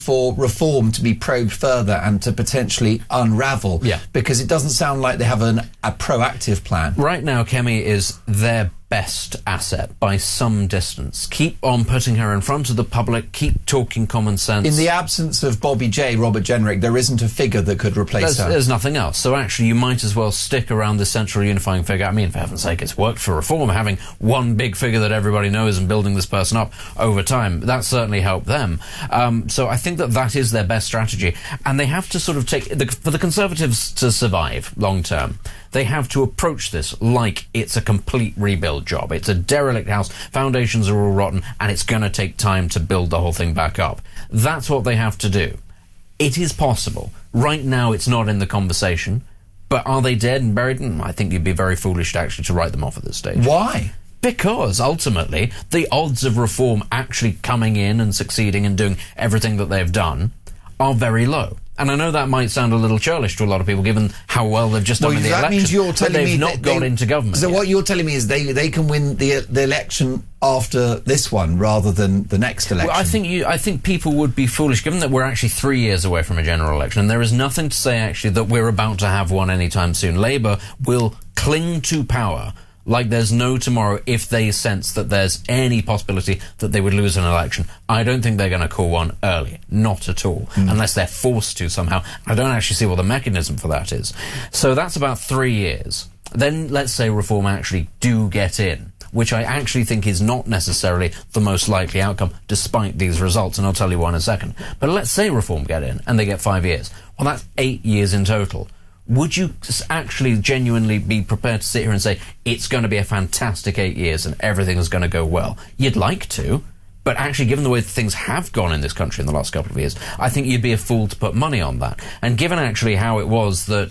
for reform to be probed further and to potentially unravel? Yeah. Because it doesn't sound like they have a proactive plan. Right now, Kemi is their best asset by some distance. Keep on putting her in front of the public, keep talking common sense. In the absence of Bobby J, Robert Jenrick, there isn't a figure that could replace her. There's nothing else. So actually, you might as well stick around the central unifying figure. I mean, for heaven's sake, it's worked for Reform, having one big figure that everybody knows and building this person up over time. That certainly helped them. So I think that is their best strategy. And they have to sort of for the Conservatives to survive long term, they have to approach this like it's a complete rebuild job. It's a derelict house, foundations are all rotten, and it's going to take time to build the whole thing back up. That's what they have to do. It is possible. Right now, it's not in the conversation, but are they dead and buried? I think you'd be very foolish to write them off at this stage. Why? Because, ultimately, the odds of Reform actually coming in and succeeding and doing everything that they've done are very low. And I know that might sound a little churlish to a lot of people, given how well they've just done in the election. That means you're telling me they've that not got into government. So yet. what you're telling me is they can win the election after this one rather than the next election. Well, I think people would be foolish, given that we're actually 3 years away from a general election, and there is nothing to say actually that we're about to have one anytime soon. Labour will cling to power like there's no tomorrow if they sense that there's any possibility that they would lose an election. I don't think they're going to call one early. Not at all. Unless they're forced to somehow. I don't actually see what the mechanism for that is. So that's about 3 years. Then let's say Reform actually do get in, which I actually think is not necessarily the most likely outcome, despite these results, and I'll tell you why in a second. But let's say Reform get in, and they get 5 years. Well, that's 8 years in total. Would you actually genuinely be prepared to sit here and say, it's going to be a fantastic 8 years and everything is going to go well? You'd like to, but actually, given the way things have gone in this country in the last couple of years, I think you'd be a fool to put money on that. And given actually how it was that,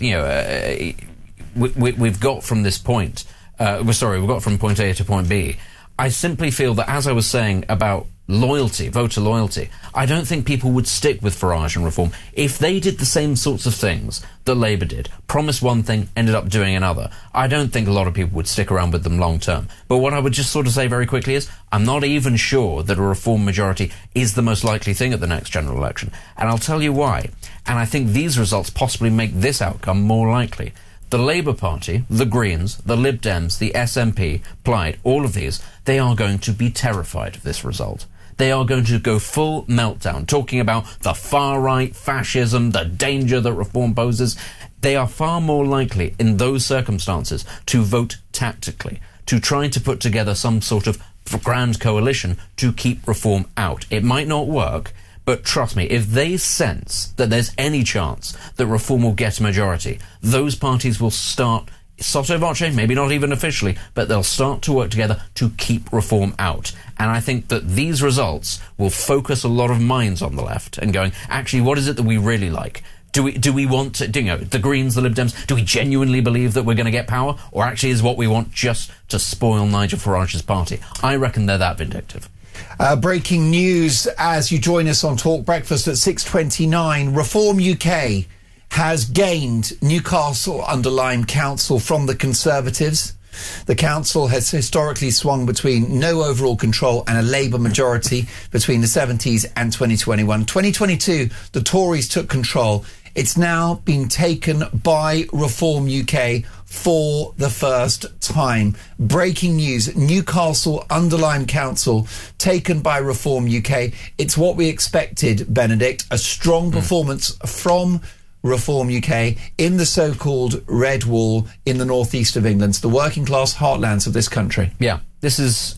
we've got from this point, we've got from point A to point B, I simply feel that, as I was saying about loyalty, voter loyalty, I don't think people would stick with Farage and Reform if they did the same sorts of things that Labour did. Promised one thing, ended up doing another. I don't think a lot of people would stick around with them long term. But what I would just sort of say very quickly is, I'm not even sure that a Reform majority is the most likely thing at the next general election. And I'll tell you why. And I think these results possibly make this outcome more likely. The Labour Party, the Greens, the Lib Dems, the SNP, Plaid, all of these, they are going to be terrified of this result. They are going to go full meltdown, talking about the far-right, fascism, the danger that Reform poses. They are far more likely, in those circumstances, to vote tactically, to try to put together some sort of grand coalition to keep Reform out. It might not work, but trust me, if they sense that there's any chance that Reform will get a majority, those parties will start, sotto voce, maybe not even officially, but they'll start to work together to keep Reform out. And I think that these results will focus a lot of minds on the left and going, actually, what is it that we really like? Do we want to, the Greens, the Lib Dems, do we genuinely believe that we're going to get power? Or actually is what we want just to spoil Nigel Farage's party? I reckon they're that vindictive. Breaking news as you join us on Talk Breakfast at 6:29. Reform UK has gained Newcastle under Lyme Council from the Conservatives. The council has historically swung between no overall control and a Labour majority between the 70s and 2021. 2022, the Tories took control. It's now been taken by Reform UK for the first time. Breaking news, Newcastle under Lyme Council taken by Reform UK. It's what we expected, Benedict. A strong performance from Reform UK in the so-called Red Wall in the northeast of England, the working class heartlands of this country. Yeah, this is...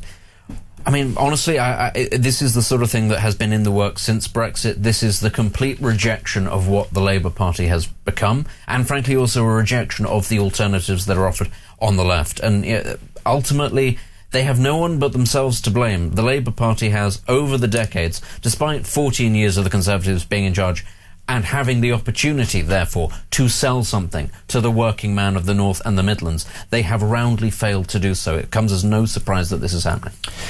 I mean, honestly, this is the sort of thing that has been in the works since Brexit. This is the complete rejection of what the Labour Party has become, and frankly also a rejection of the alternatives that are offered on the left. And ultimately, they have no one but themselves to blame. The Labour Party has, over the decades, despite 14 years of the Conservatives being in charge, and having the opportunity, therefore, to sell something to the working man of the North and the Midlands, they have roundly failed to do so. It comes as no surprise that this is happening.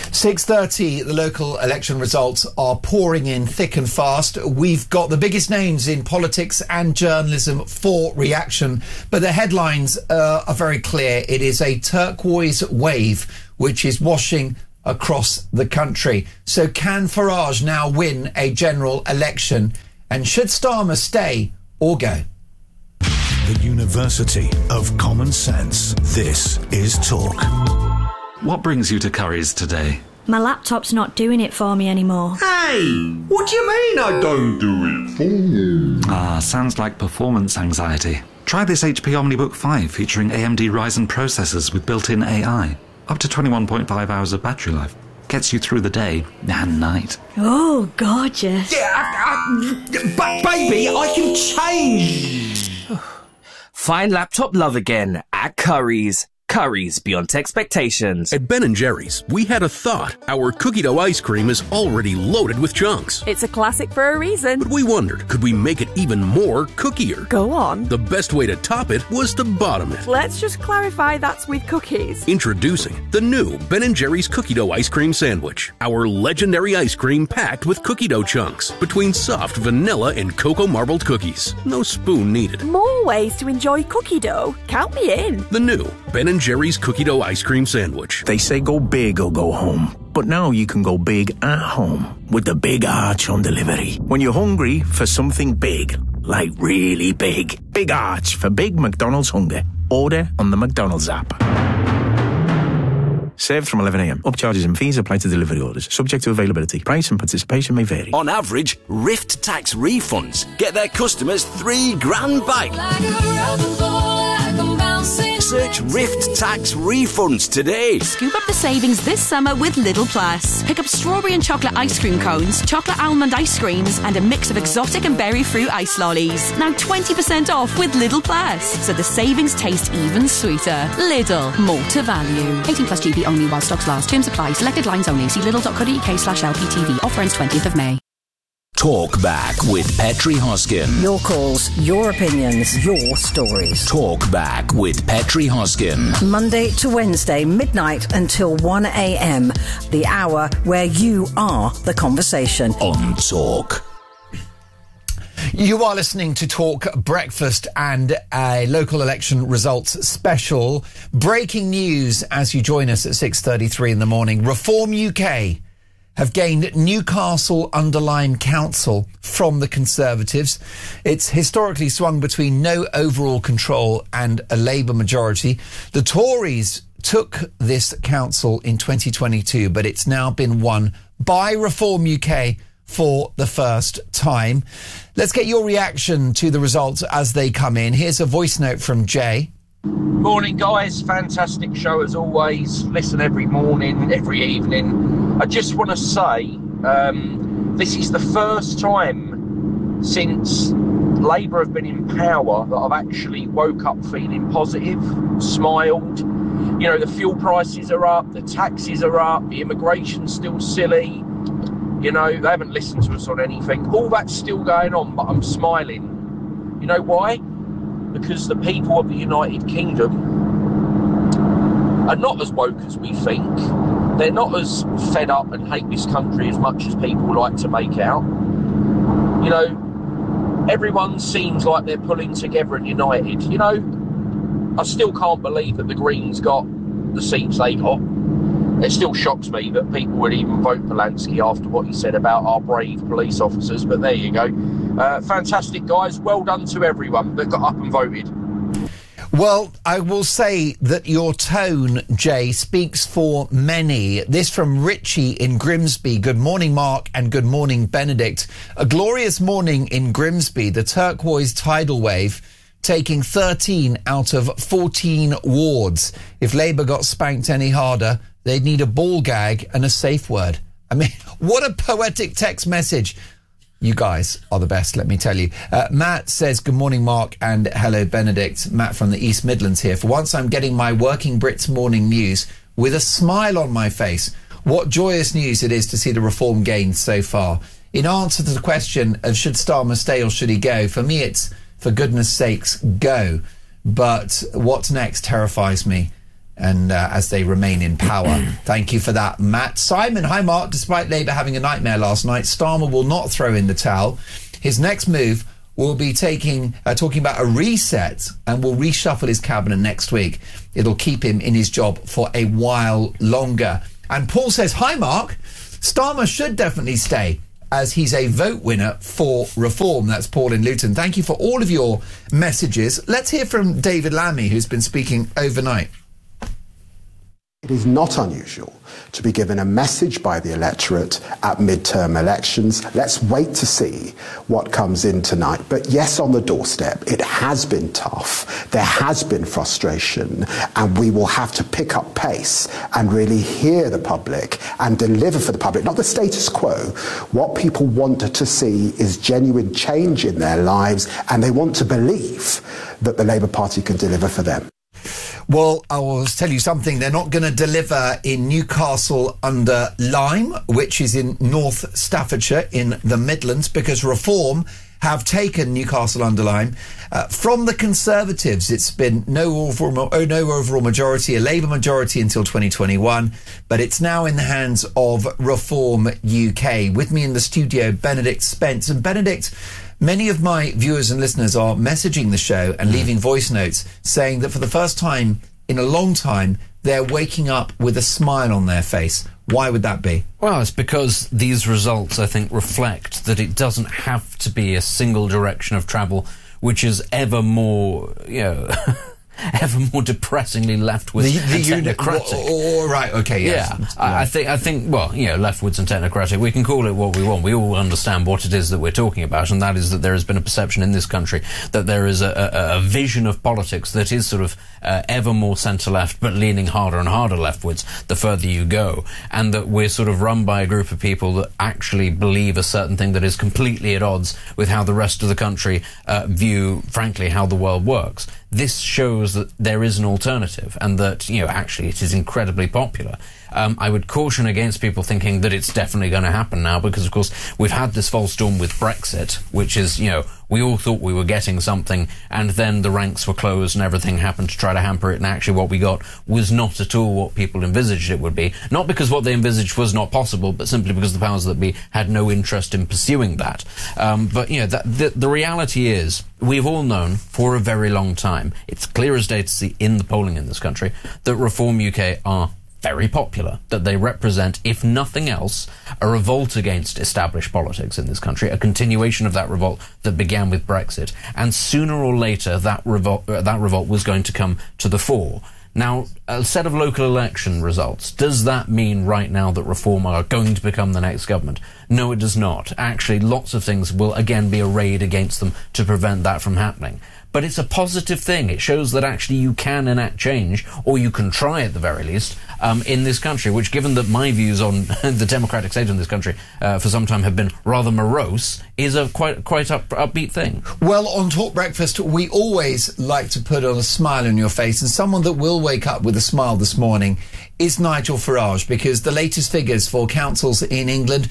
6:30, the local election results are pouring in thick and fast. We've got the biggest names in politics and journalism for reaction, but the headlines are very clear. It is a turquoise wave which is washing across the country. So can Farage now win a general election? And should Starmer stay or go? The University of Common Sense. This is Talk. What brings you to Curry's today? My laptop's not doing it for me anymore. Hey, what do you mean I don't do it for you? Sounds like performance anxiety. Try this HP OmniBook 5 featuring AMD Ryzen processors with built-in AI. Up to 21.5 hours of battery life. Gets you through the day and night. Oh, gorgeous. But baby, I can change. Find laptop love again at Curry's. Curry's beyond expectations. At Ben & Jerry's, we had a thought. Our cookie dough ice cream is already loaded with chunks. It's a classic for a reason. But we wondered, could we make it even more cookier? Go on. The best way to top it was to bottom it. Let's just clarify that's with cookies. Introducing the new Ben & Jerry's cookie dough ice cream sandwich. Our legendary ice cream packed with cookie dough chunks between soft vanilla and cocoa marbled cookies. No spoon needed. More ways to enjoy cookie dough. Count me in. The new Ben & Jerry's cookie dough ice cream sandwich. They say go big or go home. But now you can go big at home with the Big Arch on delivery. When you're hungry for something big, like really big, Big Arch for big McDonald's hunger. Order on the McDonald's app. Served from 11 a.m. Upcharges and fees apply to delivery orders. Subject to availability. Price and participation may vary. On average, Rift Tax refunds get their customers $3,000 back. Search Rift Tax refunds today. Scoop up the savings this summer with Lidl Plus. Pick up strawberry and chocolate ice cream cones, chocolate almond ice creams, and a mix of exotic and berry fruit ice lollies. Now 20% off with Lidl Plus, so the savings taste even sweeter. Lidl, more to value. 18 plus GB only while stocks last. Terms apply. Selected lines only. See lidl.co.uk/LPTV. Offer ends 20th of May. Talk Back with Petri Hoskin. Your calls, your opinions, your stories. Talk Back with Petri Hoskin. Monday to Wednesday, midnight until 1 a.m. The hour where you are the conversation. On Talk. You are listening to Talk Breakfast and a local election results special. Breaking news as you join us at 6:33 in the morning. Reform UK have gained Newcastle-under-Lyme Council from the Conservatives. It's historically swung between no overall control and a Labour majority. The Tories took this council in 2022, but it's now been won by Reform UK for the first time. Let's get your reaction to the results as they come in. Here's a voice note from Jay. Morning, guys. Fantastic show as always. Listen every morning, every evening. I just want to say this is the first time since Labour have been in power that I've actually woke up feeling positive, smiled. You know, the fuel prices are up, the taxes are up, the immigration's still silly. You know, they haven't listened to us on anything. All that's still going on, but I'm smiling. You know why? Because the people of the United Kingdom are not as woke as we think. They're not as fed up and hate this country as much as people like to make out. You know, everyone seems like they're pulling together and united. You know, I still can't believe that the Greens got the seats they got. It still shocks me that people would even vote for Lansky after what he said about our brave police officers, but there you go. Fantastic, guys. Well done to everyone that got up and voted. Well, I will say that your tone, Jay, speaks for many. This from Richie in Grimsby. Good morning, Mark, and good morning, Benedict. A glorious morning in Grimsby. The turquoise tidal wave taking 13 out of 14 wards. If Labour got spanked any harder, they'd need a ball gag and a safe word. I mean, what a poetic text message. You guys are the best, let me tell you. Matt says, good morning, Mark, and hello, Benedict. Matt from the East Midlands here. For once, I'm getting my Working Brits morning news with a smile on my face. What joyous news it is to see the reform gained so far. In answer to the question of should Starmer stay or should he go, for me it's, for goodness sakes, go. But what's next terrifies me. And as they remain in power. Thank you for that, Matt. Simon, hi, Mark. Despite Labour having a nightmare last night, Starmer will not throw in the towel. His next move will be talking about a reset and will reshuffle his cabinet next week. It'll keep him in his job for a while longer. And Paul says, hi, Mark. Starmer should definitely stay, as he's a vote winner for reform. That's Paul in Luton. Thank you for all of your messages. Let's hear from David Lammy, who's been speaking overnight. It is not unusual to be given a message by the electorate at midterm elections. Let's wait to see what comes in tonight. But yes, on the doorstep, it has been tough. There has been frustration, and we will have to pick up pace and really hear the public and deliver for the public, not the status quo. What people want to see is genuine change in their lives, and they want to believe that the Labour Party can deliver for them. Well, I will tell you something. They're not going to deliver in Newcastle under Lyme, which is in North Staffordshire in the Midlands, because Reform have taken Newcastle under Lyme. From the Conservatives, it's been no overall majority, a Labour majority until 2021, but it's now in the hands of Reform UK. With me in the studio, Benedict Spence. And Benedict, many of my viewers and listeners are messaging the show and leaving voice notes saying that for the first time in a long time, they're waking up with a smile on their face. Why would that be? Well, it's because these results, I think, reflect that it doesn't have to be a single direction of travel, which is ever more, ever more depressingly leftwards and technocratic. Right, okay, yes. Yeah, I think, well, leftwards and technocratic, we can call it what we want. We all understand what it is that we're talking about, and that is that there has been a perception in this country that there is a vision of politics that is sort of ever more centre-left, but leaning harder and harder leftwards the further you go, and that we're sort of run by a group of people that actually believe a certain thing that is completely at odds with how the rest of the country view, frankly, how the world works. This shows that there is an alternative, and that, actually it is incredibly popular. I would caution against people thinking that it's definitely going to happen now, because, of course, we've had this false storm with Brexit, which is, we all thought we were getting something, and then the ranks were closed and everything happened to try to hamper it, and actually what we got was not at all what people envisaged it would be. Not because what they envisaged was not possible, but simply because the powers that be had no interest in pursuing that. But, the reality is, we've all known for a very long time, it's clear as day to see in the polling in this country, that Reform UK are very popular, that they represent, if nothing else, a revolt against established politics in this country, a continuation of that revolt that began with Brexit, and sooner or later that revolt was going to come to the fore. Now, a set of local election results, does that mean right now that Reform are going to become the next government? No, it does not. Actually, lots of things will again be arrayed against them to prevent that from happening. But it's a positive thing. It shows that actually you can enact change, or you can try at the very least, in this country, which, given that my views on the democratic state in this country for some time have been rather morose, is a quite upbeat thing. Well, on Talk Breakfast, we always like to put on a smile on your face, and someone that will wake up with a smile this morning is Nigel Farage, because the latest figures for councils in England,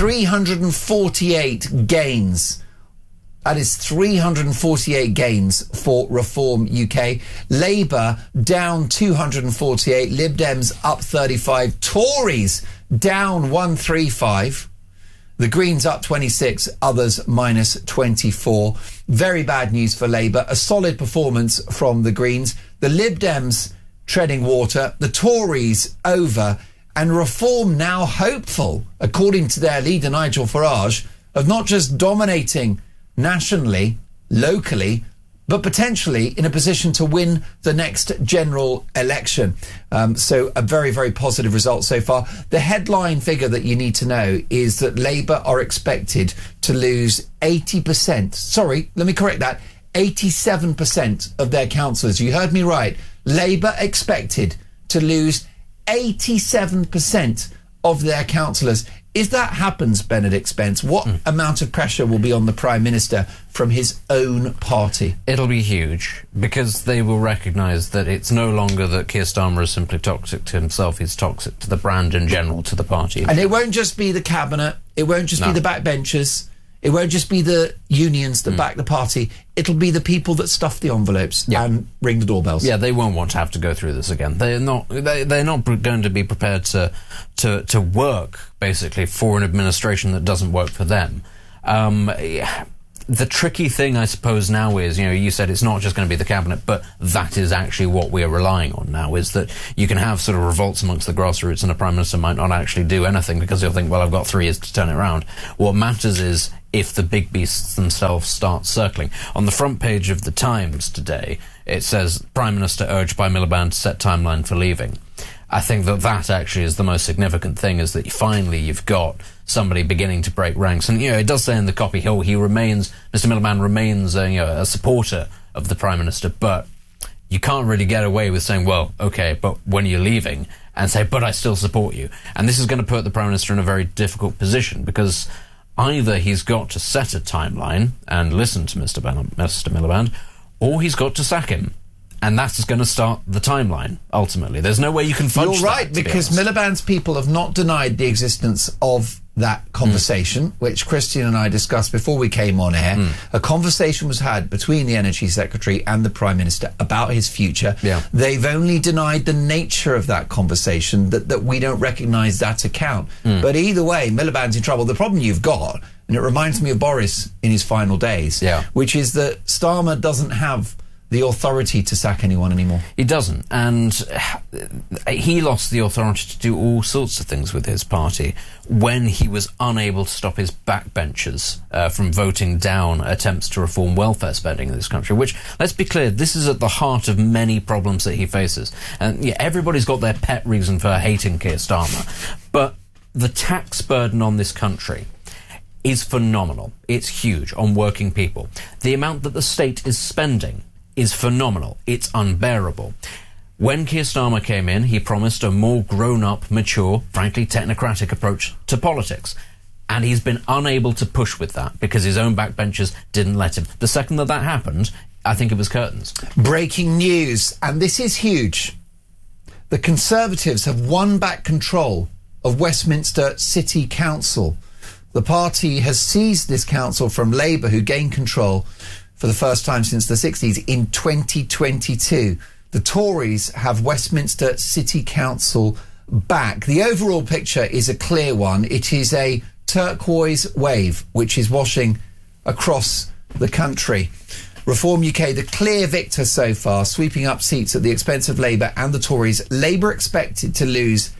348 gains. That is 348 gains for Reform UK. Labour down 248. Lib Dems up 35. Tories down 135. The Greens up 26. Others minus 24. Very bad news for Labour. A solid performance from the Greens. The Lib Dems treading water. The Tories over. And Reform now hopeful, according to their leader Nigel Farage, of not just dominating nationally, locally, but potentially in a position to win the next general election. So a very, very positive result so far. The headline figure that you need to know is that Labour are expected to lose 80%. Sorry, let me correct that. 87% of their councillors. You heard me right. Labour expected to lose 87% of their councillors. If that happens, Benedict Spence, what amount of pressure will be on the Prime Minister from his own party? It'll be huge, because they will recognise that it's no longer that Keir Starmer is simply toxic to himself, he's toxic to the brand in general, to the party. And it won't just be the cabinet, it won't just be the backbenchers, it won't just be the unions that back the party, it'll be the people that stuff the envelopes and ring the doorbells. Yeah, they won't want to have to go through this again. They're not going to be prepared to work, basically, for an administration that doesn't work for them. the tricky thing, I suppose, now is, you said it's not just going to be the cabinet, but that is actually what we're relying on now, is that you can have sort of revolts amongst the grassroots and a Prime Minister might not actually do anything because he'll think, well, I've got 3 years to turn it around. What matters is if the big beasts themselves start circling. On the front page of the Times today, it says, Prime Minister urged by Miliband to set timeline for leaving. I think that actually is the most significant thing, is that you've got somebody beginning to break ranks. And, it does say in the copy, Mr. Miliband remains a supporter of the Prime Minister, but you can't really get away with saying, well, okay, but when you're leaving, and say, but I still support you. And this is going to put the Prime Minister in a very difficult position, because either he's got to set a timeline and listen to Mr. Miliband, or he's got to sack him. And that is going to start the timeline, ultimately. There's no way you can fudge that. You're right, because Miliband's people have not denied the existence of that conversation, which Christian and I discussed before we came on air. A conversation was had between the Energy Secretary and the Prime Minister about his future. Yeah. They've only denied the nature of that conversation, that we don't recognise that account. But either way, Miliband's in trouble. The problem you've got, and it reminds me of Boris in his final days, which is that Starmer doesn't have the authority to sack anyone anymore. He doesn't, and he lost the authority to do all sorts of things with his party when he was unable to stop his backbenchers from voting down attempts to reform welfare spending in this country, which, let's be clear, this is at the heart of many problems that he faces. And everybody's got their pet reason for hating Keir Starmer, but the tax burden on this country is phenomenal. It's huge on working people. The amount that the state is spending is phenomenal. It's unbearable. When Keir Starmer came in, he promised a more grown-up, mature, frankly technocratic approach to politics. And he's been unable to push with that because his own backbenchers didn't let him. The second that happened, I think it was curtains. Breaking news, and this is huge. The Conservatives have won back control of Westminster City Council. The party has seized this council from Labour, who gained control for the first time since the 60s in 2022. The Tories have Westminster City Council back. The overall picture is a clear one. It is a turquoise wave which is washing across the country. Reform UK, the clear victor so far, sweeping up seats at the expense of Labour and the Tories. Labour expected to lose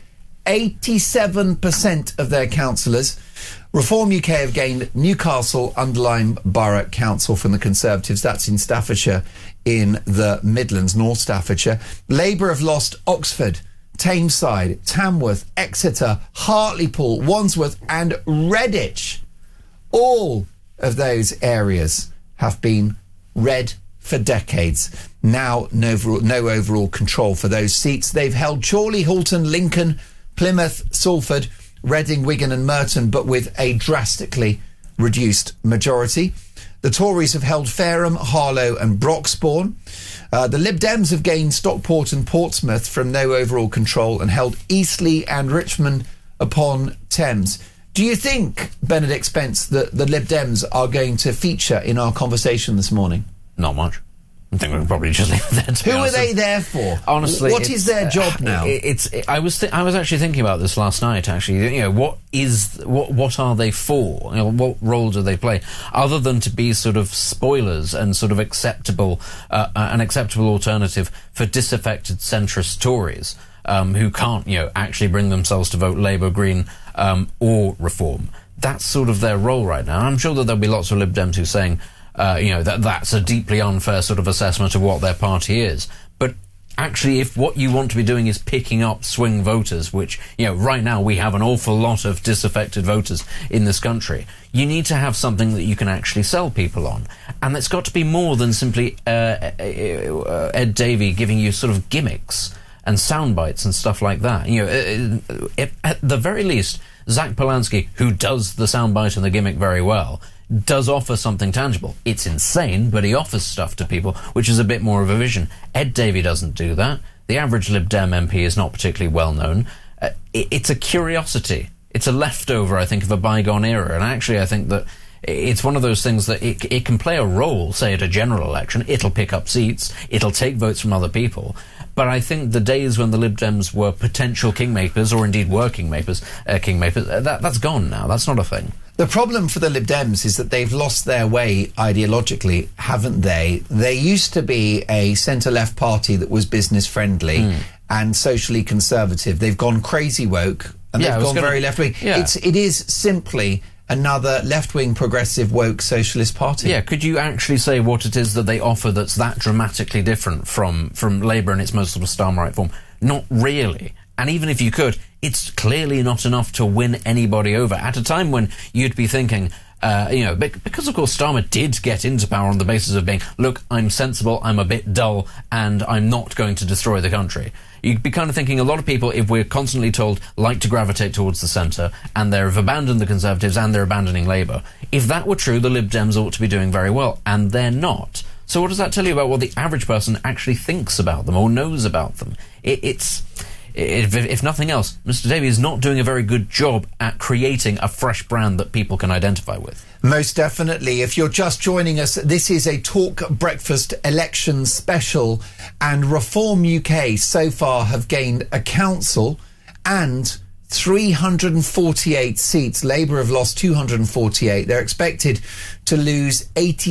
87% of their councillors. Reform UK have gained Newcastle under Lyme Borough Council from the Conservatives. That's in Staffordshire, in the Midlands, North Staffordshire. Labour have lost Oxford, Tameside, Tamworth, Exeter, Hartlepool, Wandsworth and Redditch. All of those areas have been red for decades. Now no overall control for those seats. They've held Chorley, Halton, Lincoln, Plymouth, Salford, Reading, Wigan and Merton, but with a drastically reduced majority. The Tories have held Fareham, Harlow and Broxbourne. The Lib Dems have gained Stockport and Portsmouth from no overall control and held Eastleigh and Richmond upon Thames. Do you think, Benedict Spence, that the Lib Dems are going to feature in our conversation this morning? Not much. I think we can probably just leave it there. Who are they there for? Honestly, what is their job now? I was actually thinking about this last night. Actually, what are they for? What role do they play, other than to be sort of spoilers and sort of an acceptable alternative for disaffected centrist Tories who can't actually bring themselves to vote Labour, Green or Reform. That's sort of their role right now. I'm sure that there'll be lots of Lib Dems who are saying, that's a deeply unfair sort of assessment of what their party is. But actually, if what you want to be doing is picking up swing voters, which, right now we have an awful lot of disaffected voters in this country, you need to have something that you can actually sell people on. And it's got to be more than simply Ed Davey giving you sort of gimmicks and sound bites and stuff like that. At the very least, Zach Polanski, who does the soundbite and the gimmick very well, does offer something tangible. It's insane, but he offers stuff to people, which is a bit more of a vision. Ed Davey doesn't do that. The average Lib Dem MP is not particularly well known. It's a curiosity. It's a leftover, I think, of a bygone era. And actually, I think that it's one of those things that it can play a role, say, at a general election. It'll pick up seats. It'll take votes from other people. But I think the days when the Lib Dems were potential kingmakers, or indeed were kingmakers, that's gone now. That's not a thing. The problem for the Lib Dems is that they've lost their way ideologically, haven't they? They used to be a centre-left party that was business-friendly and socially conservative. They've gone crazy woke and they've gone very left-wing. Yeah. It is simply another left-wing progressive woke socialist party. Yeah, could you actually say what it is that they offer that's that dramatically different from Labour in its most sort of Starmerite form? Not really. And even if you could, it's clearly not enough to win anybody over at a time when you'd be thinking, because of course Starmer did get into power on the basis of being, look, I'm sensible, I'm a bit dull, and I'm not going to destroy the country. You'd be kind of thinking a lot of people, if we're constantly told, like to gravitate towards the centre, and they've abandoned the Conservatives and they're abandoning Labour. If that were true, the Lib Dems ought to be doing very well, and they're not. So what does that tell you about what the average person actually thinks about them or knows about them? If nothing else, Mr Davey is not doing a very good job at creating a fresh brand that people can identify with. Most definitely. If you're just joining us, this is a Talk Breakfast election special, and Reform UK so far have gained a council and 348 seats. Labour have lost 248. They're expected to lose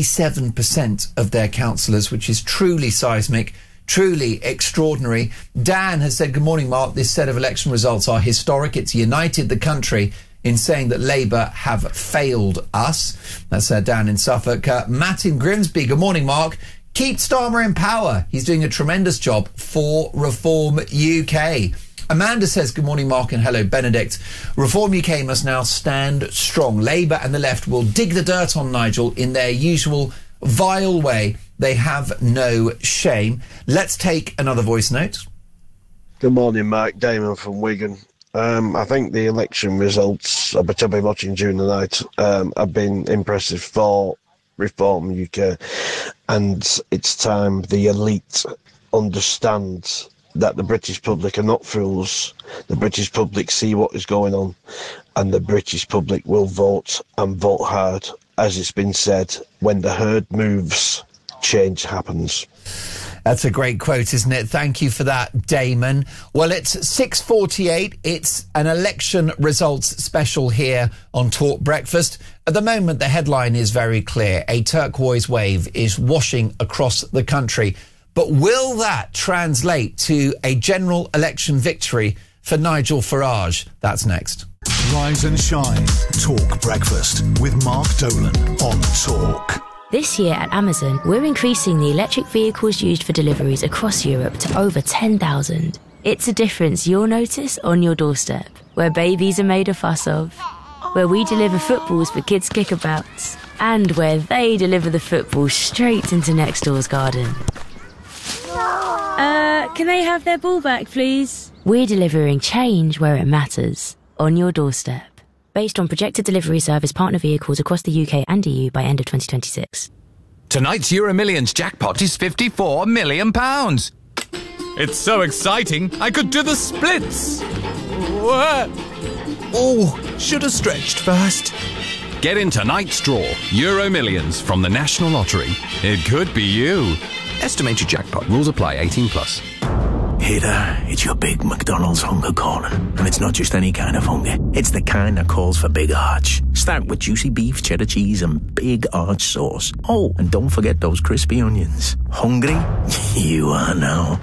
87% of their councillors, which is truly seismic. Truly extraordinary. Dan has said, good morning, Mark. This set of election results are historic. It's united the country in saying that Labour have failed us. That's Dan in Suffolk. Matt in Grimsby, good morning, Mark. Keep Starmer in power. He's doing a tremendous job for Reform UK. Amanda says, good morning, Mark, and hello, Benedict. Reform UK must now stand strong. Labour and the left will dig the dirt on Nigel in their usual vile way. They have no shame. Let's take another voice note. Good morning, Mark. Damon from Wigan. I think the election results, which I've been watching during the night, have been impressive for Reform UK. And it's time the elite understands that the British public are not fools. The British public see what is going on, and the British public will vote and vote hard. As it's been said, when the herd moves, change happens. That's a great quote, isn't it? Thank you for that, Damon. Well, it's 6:48. It's an election results special here on Talk Breakfast. At the moment, the headline is very clear. A turquoise wave is washing across the country. But will that translate to a general election victory for Nigel Farage? That's next. Rise and shine. Talk Breakfast with Mark Dolan on Talk. This year at Amazon, we're increasing the electric vehicles used for deliveries across Europe to over 10,000. It's a difference you'll notice on your doorstep, where babies are made a fuss of, where we deliver footballs for kids' kickabouts, and where they deliver the football straight into next door's garden. Can they have their ball back, please? We're delivering change where it matters, on your doorstep. Based on projected delivery service partner vehicles across the UK and EU by end of 2026. Tonight's Euro Millions jackpot is £54 million. It's so exciting, I could do the splits. Oh, should have stretched first. Get in tonight's draw, Euro Millions from the National Lottery. It could be you. Estimated jackpot. Rules apply. 18+. Hey there, it's your big McDonald's hunger calling. And it's not just any kind of hunger. It's the kind that calls for big arch. Start with juicy beef, cheddar cheese and big arch sauce. Oh, and don't forget those crispy onions. Hungry? You are now.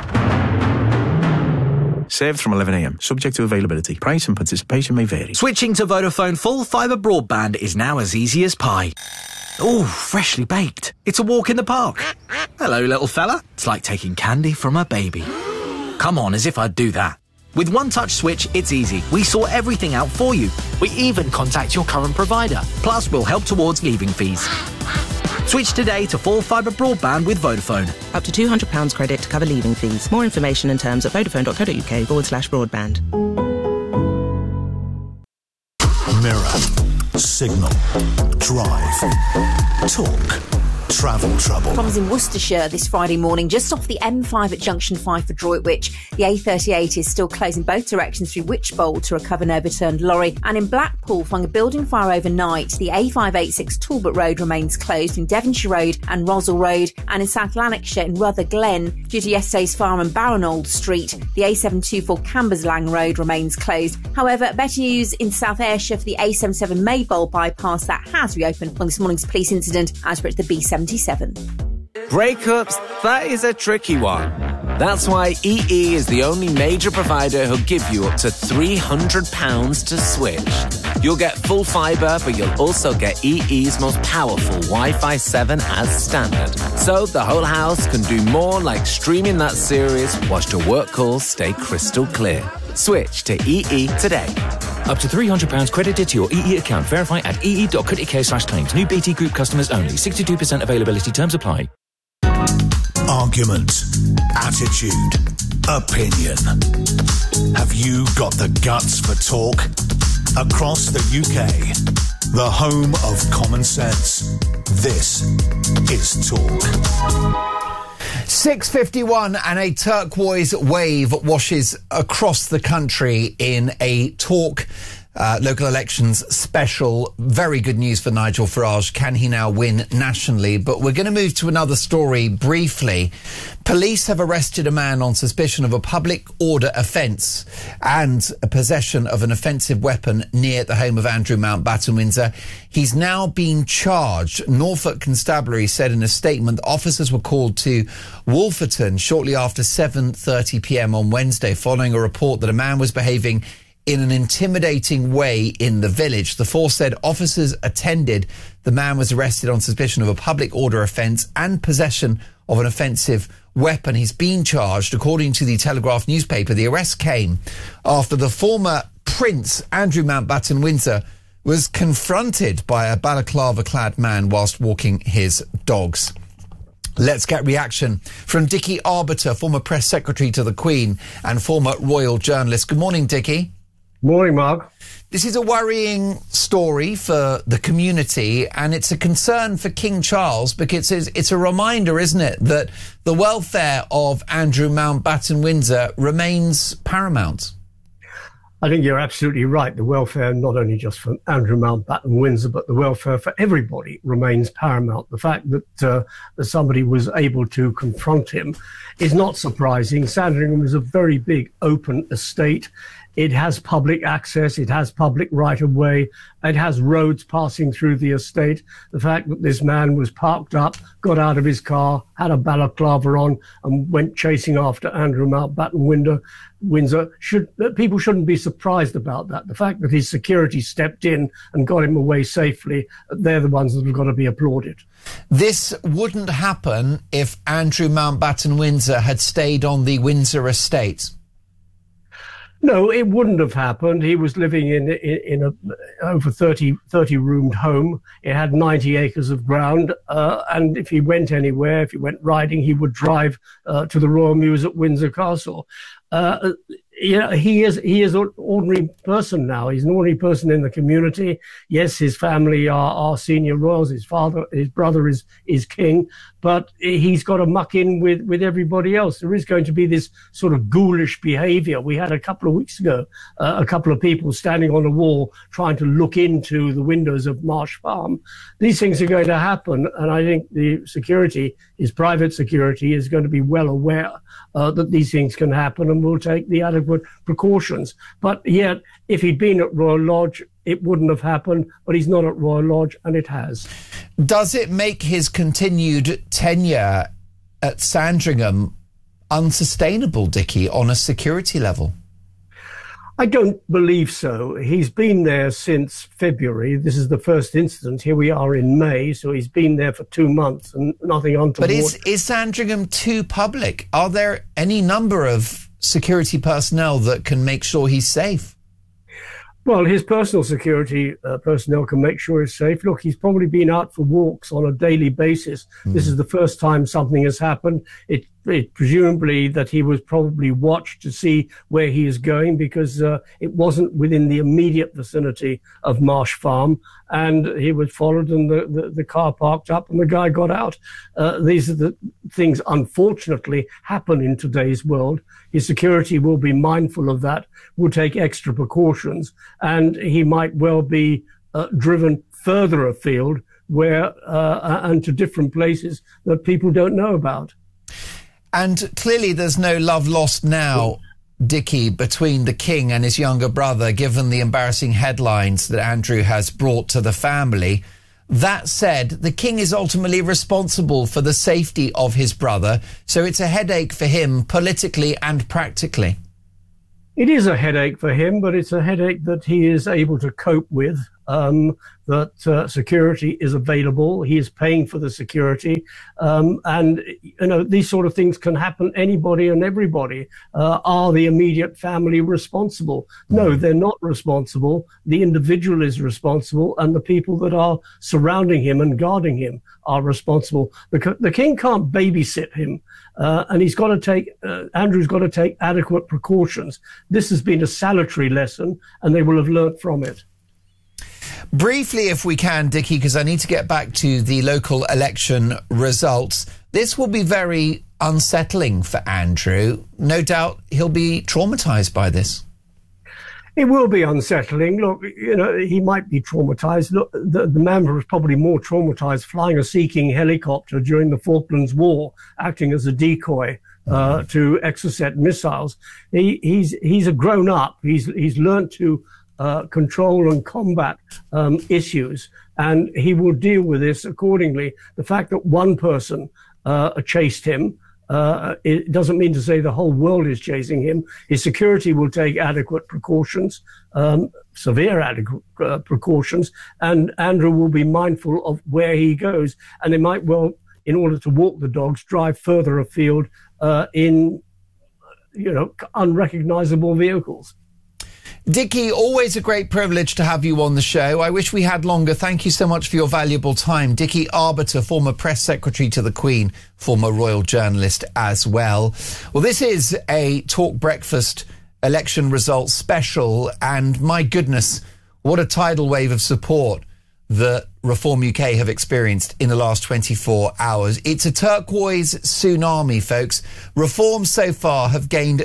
Served from 11 a.m. Subject to availability. Price and participation may vary. Switching to Vodafone full fibre broadband is now as easy as pie. Oh, freshly baked. It's a walk in the park. Hello, little fella. It's like taking candy from a baby. Come on, as if I'd do that. With One Touch Switch, it's easy. We sort everything out for you. We even contact your current provider. Plus, we'll help towards leaving fees. Switch today to full fibre broadband with Vodafone. Up to £200 credit to cover leaving fees. More information and terms at vodafone.co.uk/broadband. Mirror. Signal. Drive. Talk. Travel trouble. Problems in Worcestershire this Friday morning, just off the M5 at junction 5 for Droitwich. The A38 is still closing both directions through Wychbold to recover an overturned lorry. And in Blackpool, following a building fire overnight, the A586 Talbot Road remains closed in Devonshire Road and Roswell Road. And in South Lanarkshire in Ruther Glen, due to yesterday's fire on Baranold Street, the A724 Camberslang Road remains closed. However, better news in South Ayrshire for the A77 Maybole bypass that has reopened following this morning's police incident, as per the B77. Breakups, that is a tricky one. That's why EE is the only major provider who'll give you up to £300 to switch. You'll get full fibre, but you'll also get EE's most powerful Wi-Fi 7 as standard. So the whole house can do more, like streaming that series whilst your work calls stay crystal clear. Switch to EE today. Up to £300 credited to your EE account. Verify at ee.co.uk/claims. New BT Group customers only. 62% availability. Terms apply. Argument, attitude, opinion. Have you got the guts for talk? Across the UK, the home of common sense. This is Talk. 6:51 and a turquoise wave washes across the country in a Talk local elections special. Very good news for Nigel Farage. Can he now win nationally? But we're going to move to another story briefly. Police have arrested a man on suspicion of a public order offence and a possession of an offensive weapon near the home of Andrew Mountbatten Windsor. He's now been charged. Norfolk Constabulary said in a statement that officers were called to Wolferton shortly after 7:30 p.m. on Wednesday following a report that a man was behaving in an intimidating way in the village. The force said officers attended. The man was arrested on suspicion of a public order offence and possession of an offensive weapon. He's been charged, according to the Telegraph newspaper. The arrest came after the former Prince, Andrew Mountbatten Windsor, was confronted by a balaclava-clad man whilst walking his dogs. Let's get reaction from Dickie Arbiter, former press secretary to the Queen and former royal journalist. Good morning, Dickie. Morning, Mark. This is a worrying story for the community, and it's a concern for King Charles because it's a reminder, isn't it, that the welfare of Andrew Mountbatten Windsor remains paramount. I think you're absolutely right. The welfare, not only just for Andrew Mountbatten Windsor, but the welfare for everybody remains paramount. The fact that somebody was able to confront him is not surprising. Sandringham is a very big open estate. It has public access, it has public right-of-way, it has roads passing through the estate. The fact that this man was parked up, got out of his car, had a balaclava on, and went chasing after Andrew Mountbatten Windsor, people shouldn't be surprised about that. The fact that his security stepped in and got him away safely, they're the ones that have got to be applauded. This wouldn't happen if Andrew Mountbatten Windsor had stayed on the Windsor estate. No, it wouldn't have happened. He was living in a over 30-roomed home. It had 90 acres of ground, and if he went anywhere, if he went riding, he would drive to the Royal Mews at Windsor Castle. He is an ordinary person now. He's an ordinary person in the community. Yes, his family are senior royals. His brother is king, but he's got to muck in with everybody else. There is going to be this sort of ghoulish behaviour. We had a couple of weeks ago a couple of people standing on a wall trying to look into the windows of Marsh Farm. These things are going to happen, and I think the security, his private security, is going to be well aware that these things can happen and will take the adequate precautions. But yet, if he'd been at Royal Lodge, it wouldn't have happened, but he's not at Royal Lodge, and it has. Does it make his continued tenure at Sandringham unsustainable, Dickie, on a security level? I don't believe so. He's been there since February. This is the first incident. Here we are in May, so he's been there for 2 months and nothing untoward. But is Sandringham too public? Are there any number of security personnel that can make sure he's safe? Well, his personal security personnel can make sure he's safe. Look, he's probably been out for walks on a daily basis. This is the first time something has happened. It presumably that he was probably watched to see where he is going, because it wasn't within the immediate vicinity of Marsh Farm, and he was followed and the car parked up and the guy got out. These are the things, unfortunately, happen in today's world. His security will be mindful of that, will take extra precautions, and he might well be driven further afield where and to different places that people don't know about. And clearly there's no love lost now, Dickie, between the King and his younger brother, given the embarrassing headlines that Andrew has brought to the family. That said, the King is ultimately responsible for the safety of his brother, so it's a headache for him politically and practically. It is a headache for him, but it's a headache that he is able to cope with. That security is available. He is paying for the security. And, you know, these sort of things can happen. Anybody and everybody. Are the immediate family responsible? No, they're not responsible. The individual is responsible, and the people that are surrounding him and guarding him are responsible. The King can't babysit him. And he's got to take, Andrew's got to take adequate precautions. This has been a salutary lesson, and they will have learnt from it. Briefly, if we can, Dickie, because I need to get back to the local election results. This will be very unsettling for Andrew. No doubt he'll be traumatised by this. It will be unsettling. Look, you know, he might be traumatised. Look, the man was probably more traumatised flying a Sea King helicopter during the Falklands War, acting as a decoy to Exocet missiles. He's a grown up. He's learnt to control and combat issues, and he will deal with this accordingly. The fact that one person chased him, it doesn't mean to say the whole world is chasing him. His security will take adequate precautions, severe adequate precautions, and Andrew will be mindful of where he goes, and they might well, in order to walk the dogs, drive further afield in, you know, unrecognisable vehicles. Dickie, always a great privilege to have you on the show. I wish we had longer. Thank you so much for your valuable time. Dickie Arbiter, former press secretary to the Queen, former royal journalist as well. Well, this is a Talk Breakfast election results special, and my goodness, what a tidal wave of support that Reform UK have experienced in the last 24 hours. It's a turquoise tsunami, folks. Reform so far have gained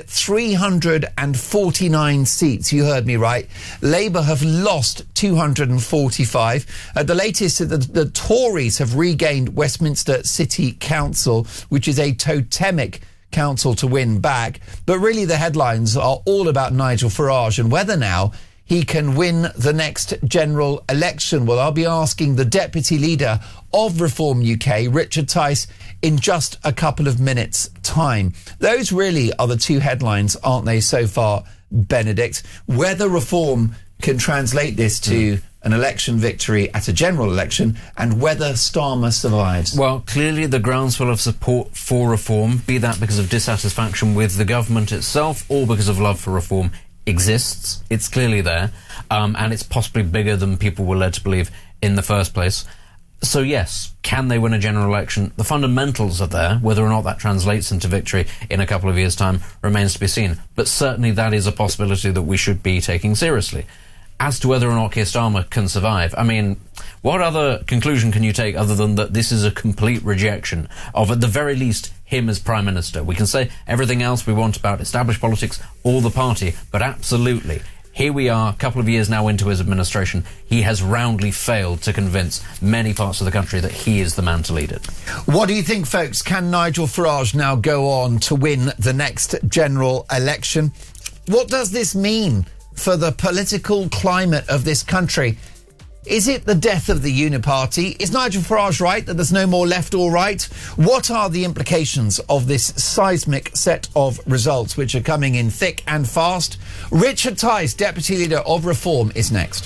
349 seats. You heard me right. Labour have lost 245. At the latest, the Tories have regained Westminster City Council, which is a totemic council to win back. But really the headlines are all about Nigel Farage and whether now he can win the next general election. Well, I'll be asking the Deputy Leader of Reform UK, Richard Tice, in just a couple of minutes' time. Those really are the two headlines, aren't they, so far, Benedict? Whether Reform can translate this to an election victory at a general election, and whether Starmer survives. Well, clearly the groundswell of support for Reform, be that because of dissatisfaction with the government itself or because of love for Reform, exists. It's clearly there, and it's possibly bigger than people were led to believe in the first place. So yes, can they win a general election? The fundamentals are there. Whether or not that translates into victory in a couple of years' time remains to be seen. But certainly that is a possibility that we should be taking seriously. As to whether or not Keir Starmer can survive, I mean, what other conclusion can you take other than that this is a complete rejection of, at the very least, him as Prime Minister? We can say everything else we want about established politics or the party, but absolutely, here we are, a couple of years now into his administration, he has roundly failed to convince many parts of the country that he is the man to lead it. What do you think, folks? Can Nigel Farage now go on to win the next general election? What does this mean for the political climate of this country? Is it the death of the Uniparty? Is Nigel Farage right that there's no more left or right? What are the implications of this seismic set of results which are coming in thick and fast? Richard Tice, Deputy Leader of Reform, is next.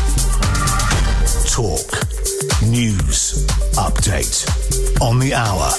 Talk. News. Update. On the hour.